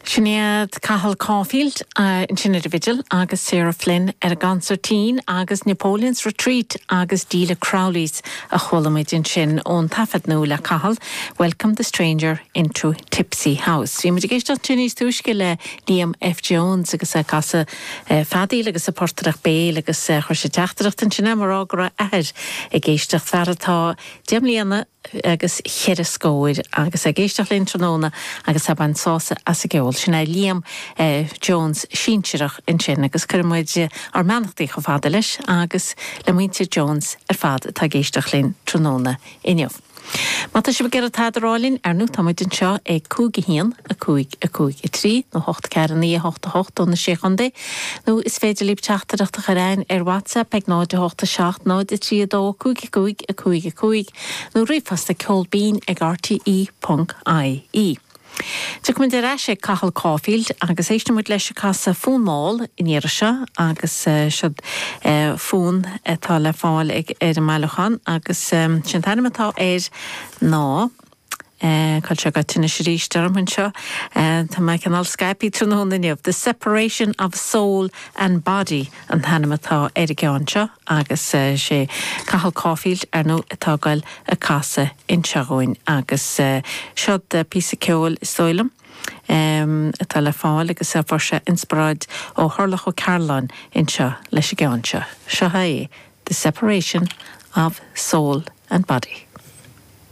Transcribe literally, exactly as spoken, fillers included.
Sinead Cathal Caulfield uh, in Sinead Vigil agus Sarah Flynn ar a gancertín agus Napoleon's Retreat agus Díla Crowley's a cholamid in sin ón tafad nó le Cathal. Welcome the stranger into Tipsy House. Fi muid géist tunis túisce le Liam F. Jones agus a casa uh, fadí agus a portarach bé agus uh, chuir sé teachtarach in sin mar ágra ahead a géisteach fearratá deimlíanana agus cheir scóid agus a géisteach linn tróna agus a ban sása as a geol. Sinna Liam uh, Jones sínseirech in sin agus chuirmuid ar meanachtaí go fada leis agus le muinte Jones ar fad tá géisteach linn tróna inniuh. Mata si bgéad tádarálinn ar nú táid an seo ag cúig hían a cúig a cúig i trí nó hocht cearan í hocht a hocht ó na séchondé. Nú is féidir líb teachtarach a rein ar WhatsApp ag náid a hocht a seacht náid i trí dó cúig a cúig a cúig a cúig nó rifast a ceolbín ag r t e dot i e. Tuach mynd ar eisiau Cathal Caulfield agus eisiau mwyd leis casa ffôn mál in Ierisha agus uh, siad uh, ffôn tá le fáil ag ar y malwchan agus um, sy'n tanam atá ar ná Uh, Cael siag at yn ysgrifennu am hyn sio. Tá mae canol Skype i trwy hwn yn The Separation of Soul and Body yn hanam atá ar y gion sio agus uh, sé Cathal Caulfield ar nhw atá gael y casa in siagwyn agus uh, siod uh, pís y ceol stoilm. Um, y telefon agus a fforsa inspirad o Horlach o Carlon in sio leis y gion sio. Sio hai, The Separation of Soul and Body.